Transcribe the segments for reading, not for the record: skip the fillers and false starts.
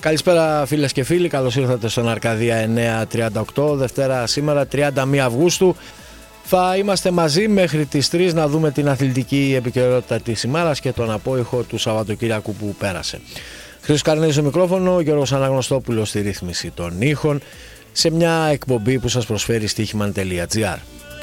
Καλησπέρα φίλες και φίλοι, καλώς ήρθατε στον Αρκαδία 938, Δευτέρα σήμερα 31 Αυγούστου. Θα είμαστε μαζί μέχρι τις 3 να δούμε την αθλητική επικαιρότητα της ημέρας και τον απόϊχο του Σαββατοκύριακου που πέρασε. Χρήστος Καρνέζης στο μικρόφωνο, Γιώργος Αναγνωστόπουλος στη ρύθμιση των ήχων, σε μια εκπομπή που σας προσφέρει Stichman.gr.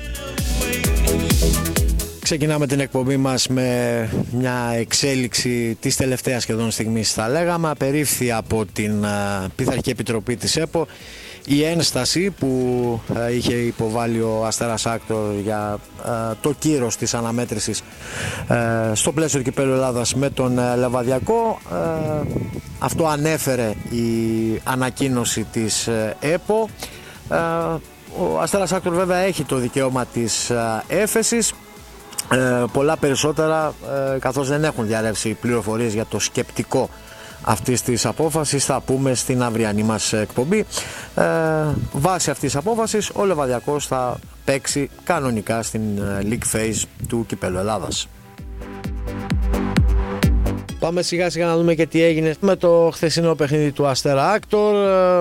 Ξεκινάμε την εκπομπή μας με μια εξέλιξη της τελευταίας σχεδόν στιγμής, θα λέγαμε. Απερίφθη από την Πειθαρχική Επιτροπή της ΕΠΟ η ένσταση που είχε υποβάλει ο Αστέρας Άκτορ για το κύρος της αναμέτρησης στο πλαίσιο του Κυπέλλου Ελλάδας με τον Λεβαδιακό. Αυτό ανέφερε η ανακοίνωση της ΕΠΟ. Ο Αστέρας Άκτορ βέβαια έχει το δικαίωμα της έφεσης. Πολλά περισσότερα, καθώς δεν έχουν διαρρεύσει πληροφορίες για το σκεπτικό αυτής της απόφασης, θα πούμε στην αυριανή μας εκπομπή. Βάσει αυτής της απόφασης ο Λεβαδιακός θα παίξει κανονικά στην League Phase του Κυπέλλου Ελλάδας. Πάμε σιγά σιγά να δούμε και τι έγινε με το χθεσινό παιχνίδι του Αστέρα Άκτορ,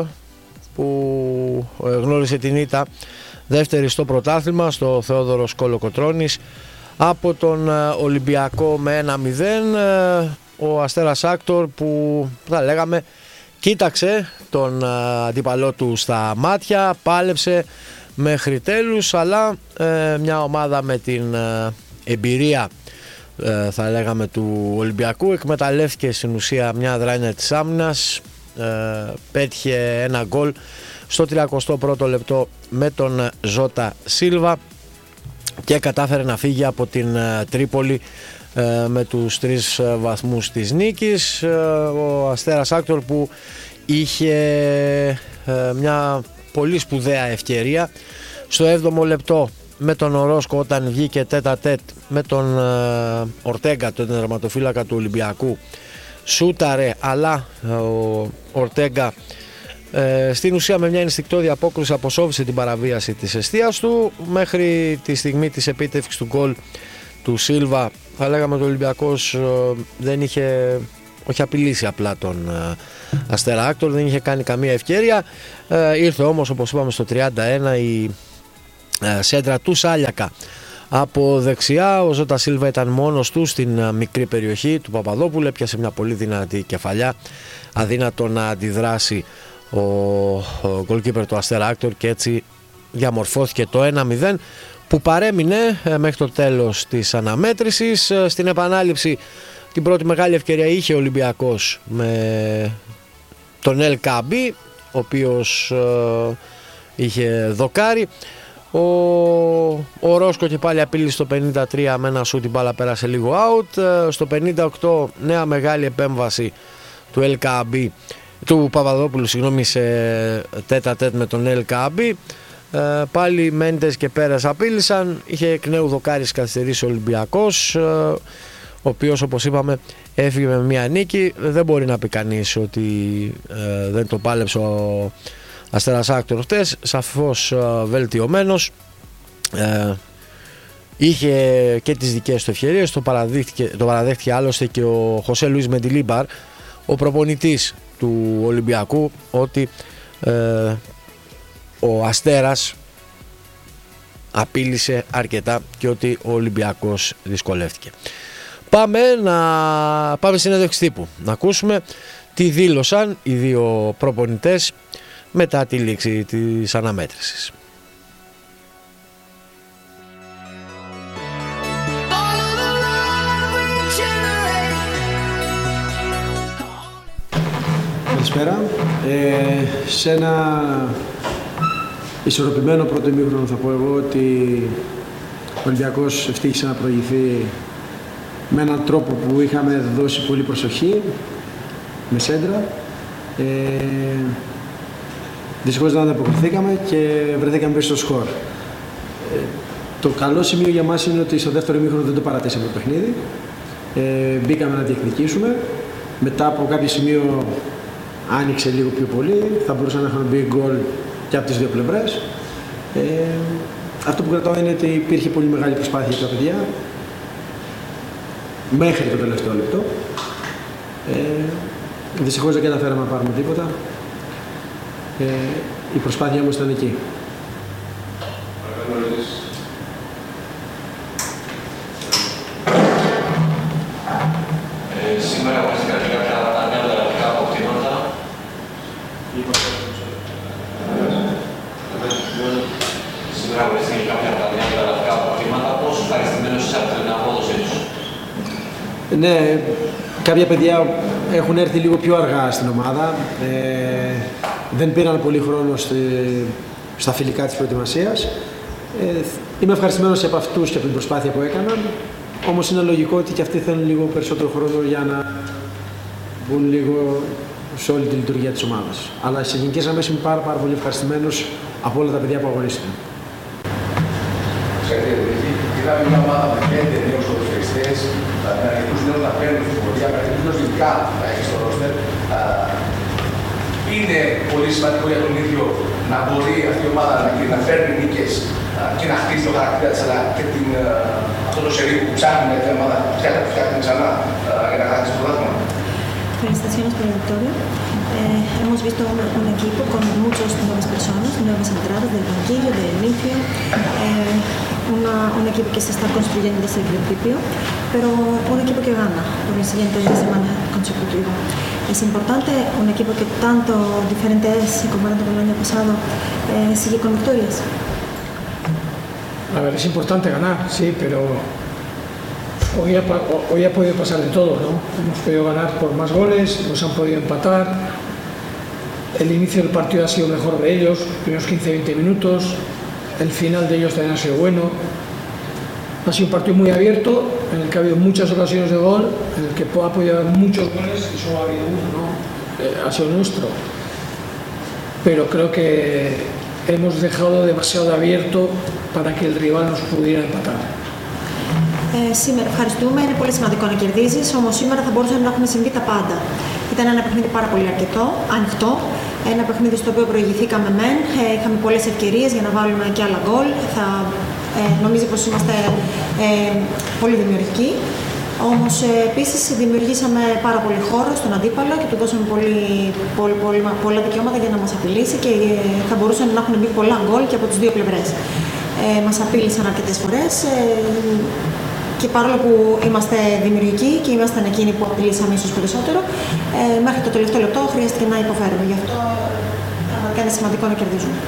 που γνώρισε την ήττα δεύτερη στο πρωτάθλημα στο Θεόδωρος Κολοκοτρώνης από τον Ολυμπιακό με 1-0. Ο Αστέρας Άκτορ που θα λέγαμε κοίταξε τον αντίπαλό του στα μάτια, πάλεψε μέχρι τέλους, αλλά μια ομάδα με την εμπειρία θα λέγαμε του Ολυμπιακού εκμεταλλεύτηκε στην ουσία μια αδράνεια της άμυνας, πέτυχε ένα γκολ στο 31ο λεπτό με τον Ζώτα Σίλβα και κατάφερε να φύγει από την Τρίπολη με τους 3 βαθμούς της νίκης. Ο Αστέρας Άκτορ που είχε μια πολύ σπουδαία ευκαιρία στο 7ο λεπτό με τον Ορόσκο, όταν βγήκε τέτα-τέτ με τον Ορτέγκα, τον τερματοφύλακα του Ολυμπιακού, σούταρε, αλλά ο Ορτέγκα στην ουσία με μια ενστικτώδη απόκριση αποσόβησε την παραβίαση της εστίας του. Μέχρι τη στιγμή της επίτευξης του γκολ του Σίλβα θα λέγαμε ότι ο Ολυμπιακός δεν είχε, όχι απειλήσει απλά τον Αστέρα Άκτορ, δεν είχε κάνει καμία ευκαιρία. Ήρθε όμως, όπως είπαμε, στο 31 η σέντρα του Σάλιακα από δεξιά. Ο Ζώτα Σίλβα ήταν μόνος του στην μικρή περιοχή του Παπαδόπουλου, έπιασε μια πολύ δυνατή κεφαλιά, αδύνατο να αντιδράσει ο goalkeeper του Αστέρα Άκτορ και έτσι διαμορφώθηκε το 1-0 που παρέμεινε μέχρι το τέλος της αναμέτρησης. Στην επανάληψη την πρώτη μεγάλη ευκαιρία είχε ο Ολυμπιακός με τον Ελ Καμπί, ο οποίος είχε δοκάρει. Ο Ρόσκο και πάλι απείλησε στο 53 με ένα σούτ, η μπάλα πέρασε λίγο out. Στο 58 νέα μεγάλη επέμβαση του Ελ Καμπί, του Παπαδόπουλου, συγγνώμη, σε τέτα-τέτ με τον Ελ Καμπί. Πάλι Μέντες και Πέρες απείλησαν, είχε εκ νέου δοκάρις καθυστερήσει ο Ολυμπιακός, ο οποίος, όπως είπαμε, έφυγε με μια νίκη. Δεν μπορεί να πει κανείς ότι δεν το πάλεψε ο Αστέρας Άκτορ χτες, σαφώς βελτιωμένος, είχε και τις δικές του ευκαιρίες, το παραδέχτηκε άλλωστε και ο Χωσέ Λουίς Μεντιλίμπαρ, ο προπονητής του Ολυμπιακού, ότι ο Αστέρας απείλησε αρκετά και ότι ο Ολυμπιακός δυσκολεύτηκε. Πάμε στην συνέντευξη τύπου να ακούσουμε τι δήλωσαν οι δύο προπονητές μετά τη λήξη της αναμέτρησης. Καλησπέρα. Σε ένα ισορροπημένο πρώτο ημίχρονο θα πω εγώ ότι ο Ολυμπιακός ευτύχησε να προηγηθεί με έναν τρόπο που είχαμε δώσει πολύ προσοχή, με σέντρα. Δυστυχώς δεν ανταποκριθήκαμε και βρεθήκαμε πίσω στο σκορ. Το καλό σημείο για μας είναι ότι στο δεύτερο ημίχρονο δεν το παρατήσαμε το παιχνίδι. Μπήκαμε να διεκδικήσουμε. Μετά από κάποιο σημείο άνοιξε λίγο πιο πολύ, θα μπορούσαν να έχουν μπει γκολ και από τις δύο πλευρές. Αυτό που κρατάω είναι ότι υπήρχε πολύ μεγάλη προσπάθεια για τα παιδιά μέχρι το τελευταίο λεπτό. Δυστυχώς δεν καταφέραμε να πάρουμε τίποτα. Η προσπάθεια όμως ήταν εκεί. Σήμερα αγωνίστηκαν και κάποια νέα ανταλλακτικά αποκτήματα. Σήμερα αγωνίστηκαν και κάποια νέα ανταλλακτικά αποκτήματα. Πόσο ευχαριστημένος είσαι από την απόδοσή τους? Ναι, κάποια παιδιά έχουν έρθει λίγο πιο αργά στην ομάδα. Δεν πήραν πολύ χρόνο στα φιλικά της προετοιμασίας. Είμαι ευχαριστημένος από αυτούς και από την προσπάθεια που έκαναν. Όμως είναι λογικό ότι και αυτοί θέλουν λίγο περισσότερο χρόνο για να μπουν λίγο σε όλη τη λειτουργία της ομάδας. Αλλά σε γενικές γραμμές είμαι πάρα πολύ ευχαριστημένος από όλα τα παιδιά που αγωνίστηκαν. Ξέρετε, είδαμε μια ομάδα με 5 νέους ποδοσφαιριστές, με αρκετούς νέους να παίρνουν στην πορεία, με αρκετούς νέους ειδικά να έχει στο ρόστερ. Είναι πολύ σημαντικό για τον ίδιο να μπορεί αυτή η ομάδα να φέρνει νίκες και να χτίσει το χαρακτήρα της, αλλά και αυτό το σερί που ψάχνει με την ομάδα φτιάχνει ξανά για να χάσει το δάχμα. Felicitaciones por la victoria. Hemos visto un equipo con muchas nuevas personas, nuevas entradas del banquillo, del inicio, un equipo que se está construyendo desde el principio, pero un equipo que gana por la siguiente semana consecutiva. Es importante un equipo que tanto diferente es comparado con el año pasado, sigue con victorias. A ver, es importante ganar, sí, pero hoy ha podido pasar de todo, ¿no? Hemos podido ganar por más goles, nos han podido empatar. El inicio del partido ha sido mejor de ellos, los primeros 15-20 minutos. El final de ellos también ha sido bueno. Ha sido un partido muy abierto, en el que ha habido muchas ocasiones de gol, en el que ha podido haber muchos goles y solo ha habido uno, ¿no? Ha sido nuestro. Pero creo que hemos dejado demasiado abierto para que el rival nos pudiera empatar. Σήμερα ευχαριστούμε, είναι πολύ σημαντικό να κερδίζεις, όμως σήμερα θα μπορούσαν να έχουν συμβεί τα πάντα. Ήταν ένα παιχνίδι πάρα πολύ ανοιχτό, ένα παιχνίδι στο οποίο προηγηθήκαμε μεν, είχαμε πολλές ευκαιρίες για να βάλουμε και άλλα γκολ. Νομίζω πως είμαστε πολύ δημιουργικοί, όμως επίσης δημιουργήσαμε πάρα πολύ χώρο στον αντίπαλο και του δώσαμε πολλά δικαιώματα για να μας απειλήσει και θα μπορούσαν να έχουν μπει πολλά γκολ και από τις δύο πλευρές. Μας απείλησαν αρκετές φορές. Και παρόλο που είμαστε δημιουργικοί και ήμασταν εκείνοι που απειλήσαμε ίσως περισσότερο, μέχρι το τελευταίο λεπτό χρειάστηκε να υποφέρουμε. Γι' αυτό πραγματικά είναι σημαντικό να κερδίζουμε.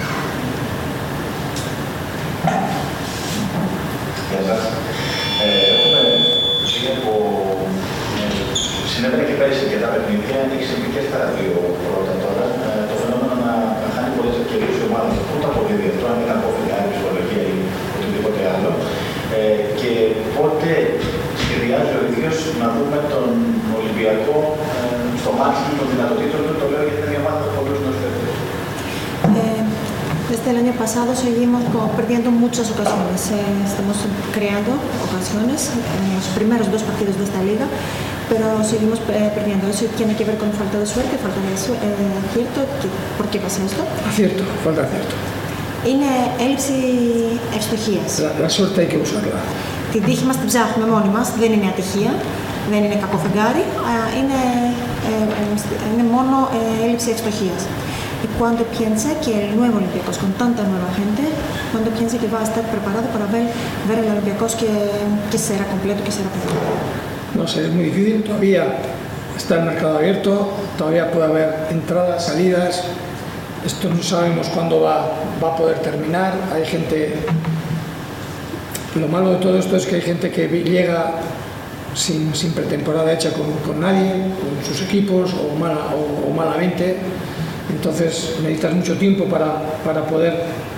Γεια σας. Έχουμε ζήσει από συνέβαινε και πέρυσι και τα παιχνίδια, έχει συμβεί και στα δύο πρώτα τώρα. Το φαινόμενο να χάνει πολλές ευκαιρίες η ομάδα. Πού το αποδίδει αυτό, αν είναι απόφυγα, η ψυχολογία ή οτιδήποτε άλλο. Και πότε σχεδιάζει ο ίδιος να δούμε τον Ολυμπιακό στο μάξιμο των δυνατοτήτων του, το λέω γιατί είναι μια ομάδα με πολλούς νοσφαίρους. Desde el año pasado seguimos perdiendo muchas ocasiones. Estamos creando ocasiones en los primeros dos partidos de esta liga, pero seguimos perdiendo. Eso tiene que ver con falta de suerte, falta de acierto. ¿Por qué pasa esto? Acierto, falta de acierto. Είναι έλλειψη ευστοχίας. La suerte hay que usarla. Την τύχη μας την ψάχνουμε μόνοι μας, δεν είναι ατυχία, δεν είναι κακό φεγγάρι, είναι μόνο έλλειψη ευστοχίας. Y cuando piensa que el nuevo Olympiacos, con tanta nueva gente, cuando piensa que va a estar preparado para ver el Olympiacos que será completo, que será perfecto. No sé, es muy difícil, todavía está el mercado abierto, todavía puede haber entradas, salidas. Esto no sabemos cuándo va a poder terminar. Hay gente. Lo malo de todo esto es que hay gente que llega sin pretemporada hecha con nadie, con sus equipos o malamente. Entonces necesitas mucho tiempo para poder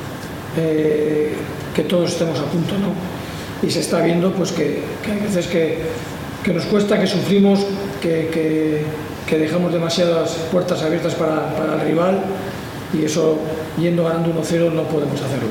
que todos estemos a punto, ¿no? Y se está viendo pues que hay veces que nos cuesta, que sufrimos, que dejamos demasiadas puertas abiertas para el rival. Y eso, yendo ganando 1-0, no podemos hacerlo.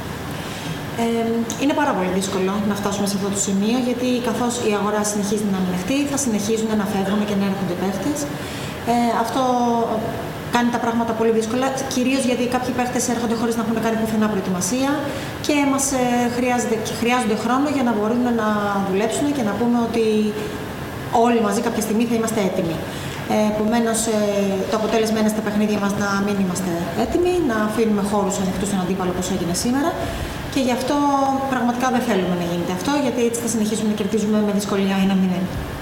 Είναι πάρα πολύ δύσκολο να φτάσουμε σε αυτό το σημείο, γιατί καθώς η αγορά συνεχίζει να είναι ανοιχτή, θα συνεχίζουν να φεύγουν και να έρχονται παίχτες. Αυτό κάνει τα πράγματα πολύ δύσκολα, κυρίως γιατί κάποιοι παίχτες έρχονται χωρίς να έχουν κάνει πουθενά προετοιμασία και μας χρειάζονται χρόνο για να μπορούν να δουλέψουν και να πούμε ότι όλοι μαζί κάποια στιγμή θα είμαστε έτοιμοι. Επομένως, το αποτέλεσμα είναι στα παιχνίδια μας να μην είμαστε έτοιμοι, να αφήνουμε χώρους ανοιχτούς στον αντίπαλο όπως έγινε σήμερα. Και γι' αυτό πραγματικά δεν θέλουμε να γίνεται αυτό, γιατί έτσι θα συνεχίσουμε να κερδίζουμε με δυσκολία 1-0.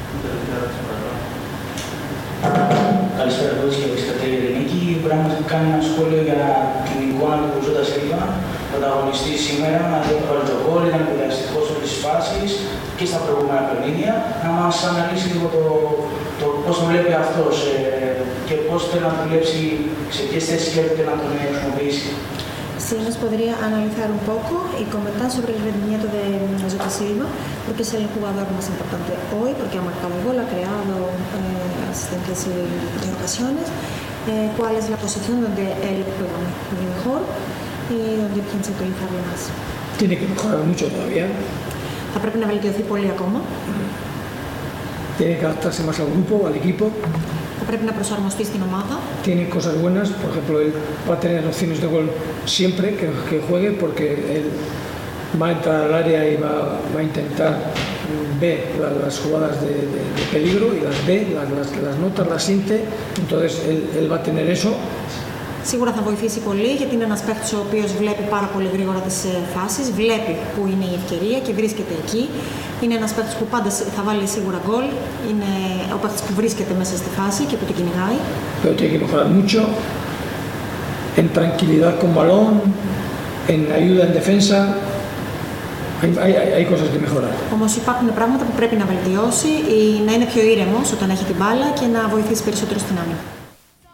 Καλησπέρα, Κώστας και Ευστρατεία Ειρηνίκη. Πρέπει να κάνει ένα σχόλιο για την εικόνα του Ζώτα Σίλβα, πρωταγωνιστή σήμερα, έβαλε το γκολ, ήταν επηρεαστικός σε όλες τις φάσεις και στα προηγούμενα παιχνίδια. Να μας αναλύσει λίγο το πώς το βλέπει αυτός και πώς θέλει να δουλέψει, σε ποιες θέσεις σκέφτεται να τον χρησιμοποιήσει. Sí, nos podría analizar un poco y comentar sobre el rendimiento de Jota Silva, porque es el jugador más importante hoy, porque ha marcado gol, ha creado asistencias en ocasiones. ¿Cuál es la posición donde él juega mejor y donde piensa utilizarlo más? Tiene que mejorar mucho todavía. Θα πρέπει να βελτιωθεί πολύ ακόμα. Tiene que adaptarse más al grupo, al equipo. Θα πρέπει να προσαρμοστεί στην ομάδα. Tiene cosas buenas, por ejemplo, él va a tener opciones de gol siempre que juegue, porque él va a entrar al área y va a intentar ver las jugadas de peligro y las ve, las nota, las siente, entonces él va a tener eso. Σίγουρα θα βοηθήσει πολύ, γιατί είναι ένας παίκτης ο οποίος βλέπει πάρα πολύ γρήγορα τις φάσεις, βλέπει που είναι η ευκαιρία και βρίσκεται εκεί. Είναι ένας παίκτης που πάντα θα βάλει σίγουρα γκολ, είναι ο παίκτης που βρίσκεται μέσα στη φάση και που την κυνηγάει. Pero tiene que mejorar mucho en tranquilidad con balón, en ayuda en defensa. Hay cosas que mejorar. Όμως υπάρχουν πράγματα που πρέπει να βελτιώσει ή να είναι πιο ήρεμος όταν έχει την μπάλα και να βοηθήσει περισσότερο στην άμυνα.